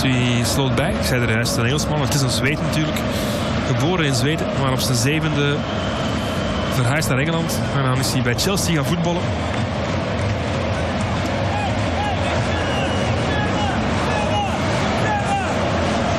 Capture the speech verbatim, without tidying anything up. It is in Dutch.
Die sloot bij. Ik zei er, hij is een Engelsman. Het is een Zweed natuurlijk. Geboren in Zweden, maar op zijn zevende verhuisd naar Engeland. En dan is hij bij Chelsea gaan voetballen.